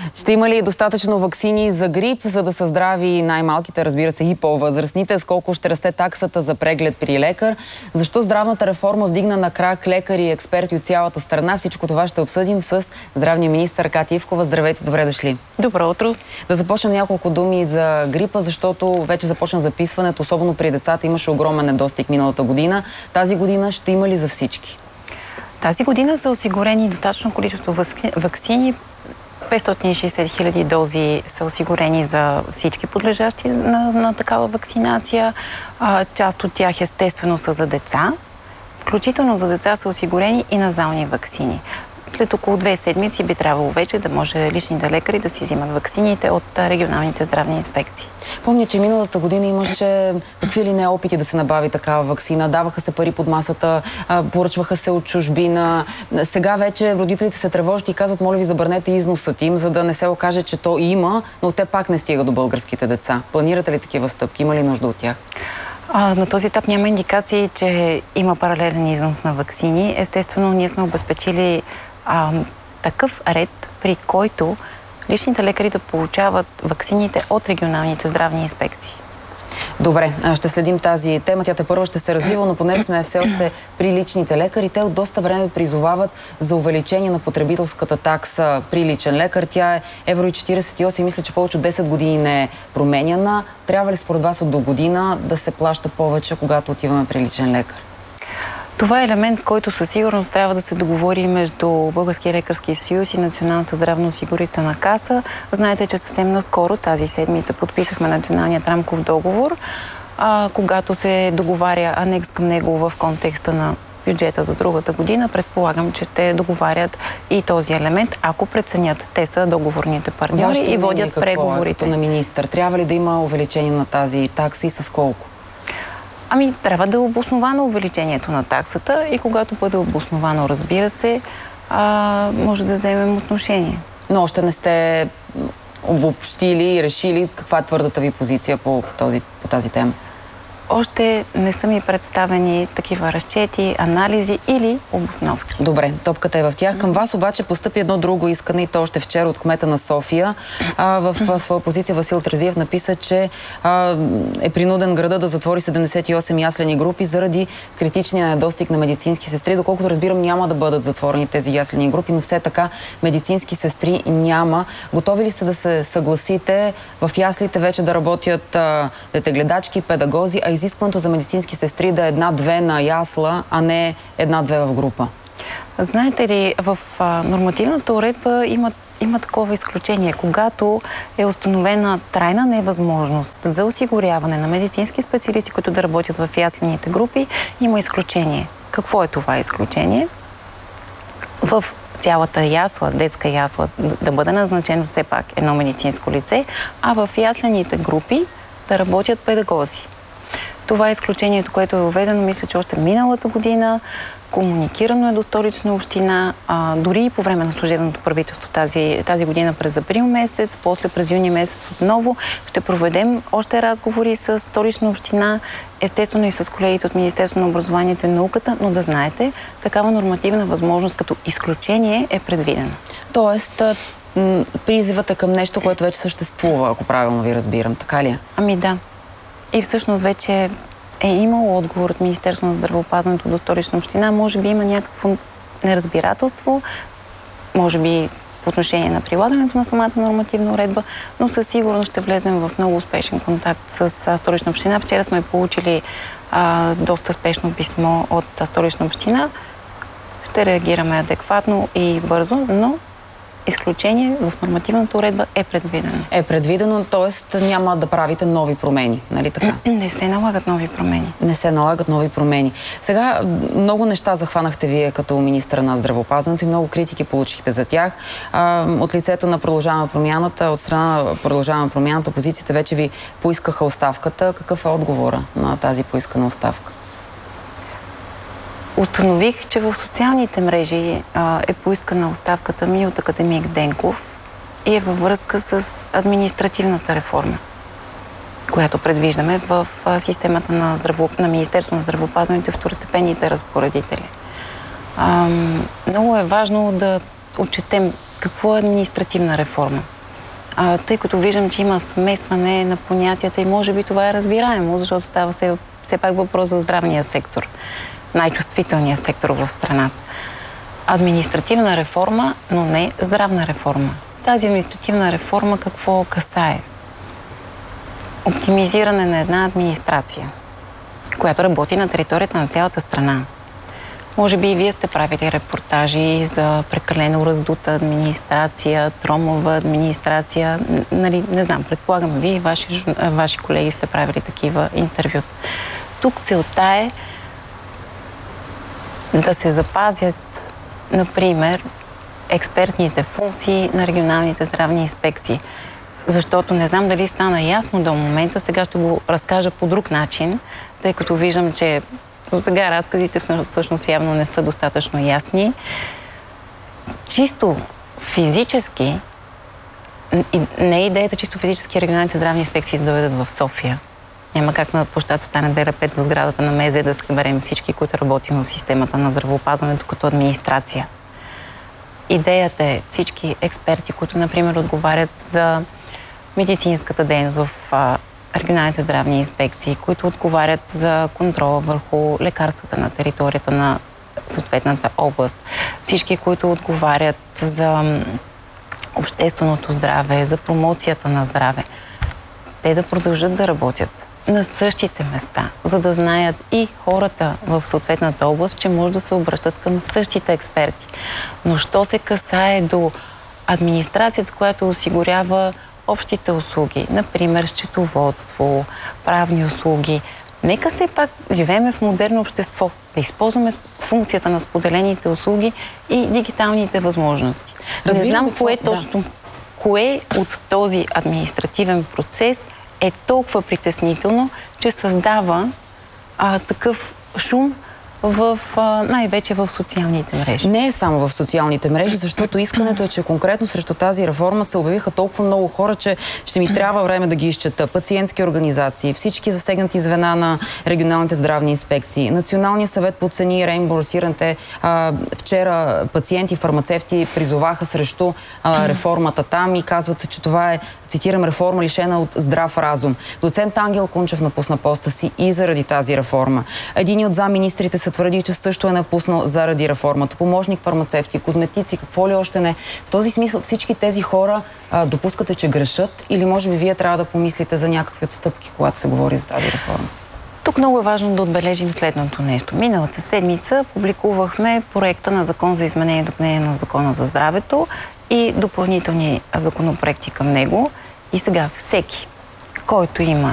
Ще има ли достатъчно ваксини за грип, за да са здрави най-малките, разбира се, и по-възрастните? Сколко ще расте таксата за преглед при лекар? Защо здравната реформа вдигна на крак лекари и експерти от цялата страна? Всичко това ще обсъдим с здравния министър Катя Ивкова. Здравейте, добре дошли. Добро утро. Да започнем няколко думи за грипа, защото вече започна записването, особено при децата. Имаше огромен недостиг миналата година. Тази година ще има ли за всички? Тази година са осигурени достатъчно количество ваксини. 560 хиляди дози са осигурени за всички подлежащи на такава вакцинация. Част от тях естествено са за деца. Включително за деца са осигурени и назални ваксини. След около 2 седмици би трябвало вече да може личните лекари да си взимат ваксините от регионалните здравни инспекции. Помня, че миналата година имаше какви ли не опити да се набави такава ваксина. Даваха се пари под масата, поръчваха се от чужбина. Сега вече родителите се тревожат и казват: моля ви, забранете износът им, за да не се окаже, че то има, но те пак не стига до българските деца. Планирате ли такива стъпки? Има ли нужда от тях? На този етап няма индикации, че има паралелен износ на ваксини. Естествено, ние сме обезпечили такъв ред, при който личните лекари да получават ваксините от регионалните здравни инспекции. Добре, ще следим тази тема. Тя тепърва ще се развива, но понеже сме все още при личните лекари, те от доста време призовават за увеличение на потребителската такса при личен лекар. Тя е евро 48, мисля, че повече от 10 години не е променяна. Трябва ли според вас от до година да се плаща повече, когато отиваме при личен лекар? Това е елемент, който със сигурност трябва да се договори между Българския лекарски съюз и Националната здравноосигурителна каса. Знаете, че съвсем наскоро, тази седмица, подписахме националният рамков договор, когато се договаря анекс към него в контекста на бюджета за другата година. Предполагам, че ще договарят и този елемент, ако преценят. Те са договорните партньори и водят преговорите. На министър, трябва ли да има увеличение на тази такса и с колко? Трябва да е обосновано увеличението на таксата и когато бъде обосновано, разбира се, може да вземем отношение. Но още не сте обобщили и решили каква е твърдата ви позиция по тази тема? Още не са ми представени такива разчети, анализи или обосновки. Добре, топката е в тях. Към вас обаче постъпи едно друго искане, и то още вчера от кмета на София. В своя позиция Васил Терзиев написа, че е принуден града да затвори 78 яслени групи заради критичния недостиг на медицински сестри. Доколкото разбирам, няма да бъдат затворени тези яслени групи, но все така медицински сестри няма. Готови ли сте да се съгласите в яслите вече да работят детегледачки, педагози, а изискването за медицински сестри да е 1-2 на ясла, а не 1-2 в група? Знаете ли, в нормативната уредба има такова изключение. Когато е установена трайна невъзможност за осигуряване на медицински специалисти, които да работят в яслените групи, има изключение. Какво е това изключение? В цялата ясла, детска ясла, да бъде назначено все пак едно медицинско лице, а в яслените групи да работят педагози. Това е изключението, което е въведено, мисля, че още миналата година. Комуникирано е до Столична община, дори и по време на служебното правителство тази година през април месец, после през юни месец отново ще проведем още разговори с Столична община, естествено и с колегите от Министерството на образованието и науката, но да знаете, такава нормативна възможност като изключение е предвидена. Тоест, призивът е към нещо, което вече съществува, ако правилно ви разбирам, така ли е? Да. И всъщност вече е имало отговор от Министерството на здравеопазването до Столична община. Може би има някакво неразбирателство, може би по отношение на прилагането на самата нормативна уредба, но със сигурност ще влезем в много успешен контакт с Столична община. Вчера сме получили доста спешно писмо от Столична община. Ще реагираме адекватно и бързо, но изключение в нормативната уредба е предвидено. Е предвидено, т.е. няма да правите нови промени, нали така? Не се налагат нови промени. Не се налагат нови промени. Сега много неща захванахте вие като министър на здравеопазването и много критики получихте за тях. От лицето на Продължаваме промяната, от страна на Продължаваме промяната, опозицията вече ви поискаха оставката. Какъв е отговора на тази поискана оставка? Установих, че в социалните мрежи е поискана оставката ми от академик Денков и е във връзка с административната реформа, която предвиждаме в системата на Министерството на здравеопазването и второстепенните разпоредители. Много е важно да отчетем какво е административна реформа. тъй като виждам, че има смесване на понятията и може би това е разбираемо, защото става все пак въпрос за здравния сектор, най-чувствителният сектор в страната. Административна реформа, но не здравна реформа. Тази административна реформа какво касае? Оптимизиране на една администрация, която работи на територията на цялата страна. Може би и вие сте правили репортажи за прекалено раздута администрация, тромова администрация. Нали, не знам, предполагам, вие и ваши колеги сте правили такива интервюта. Тук целта е да се запазят, например, експертните функции на регионалните здравни инспекции. Защото не знам дали стана ясно до момента, сега ще го разкажа по друг начин, тъй като виждам, че сега разказите всъщност явно не са достатъчно ясни. Чисто физически, не е идеята чисто физически регионалните здравни инспекции да дойдат в София. Няма как на площад Света Неделя 5 в сградата на МЗ да се съберем всички, които работим в системата на здравеопазването като администрация. Идеята е всички експерти, които, например, отговарят за медицинската дейност в регионалните здравни инспекции, които отговарят за контрола върху лекарствата на територията на съответната област. Всички, които отговарят за общественото здраве, за промоцията на здраве. Те да продължат да работят на същите места, за да знаят и хората в съответната област, че може да се обръщат към същите експерти. Но що се касае до администрацията, която осигурява общите услуги, например счетоводство, правни услуги. Нека все пак живеем в модерно общество, да използваме функцията на споделените услуги и дигиталните възможности. Не знам кое от този административен процес е толкова притеснително, че създава такъв шум най-вече в социалните мрежи. Не е само в социалните мрежи, защото искането е, че конкретно срещу тази реформа се обявиха толкова много хора, че ще ми трябва време да ги изчета. Пациентски организации, всички засегнати звена на регионалните здравни инспекции, Националния съвет по цени и реимбурсиране. Вчера пациенти, фармацевти призоваха срещу реформата там и казват, че това е, цитирам, реформа лишена от здрав разум. Доцент Ангел Кунчев напусна поста си и заради тази реформа. Един от замминистрите се твърди, че също е напуснал заради реформата. Помощник фармацевти, козметици, какво ли още не. В този смисъл всички тези хора допускате, че грешат или може би вие трябва да помислите за някакви отстъпки, когато се говори за тази реформа? Тук много е важно да отбележим следното нещо. Миналата седмица публикувахме проекта на закон за изменение и допълнение на Закона за здравето и допълнителни законопроекти към него. И сега всеки, който има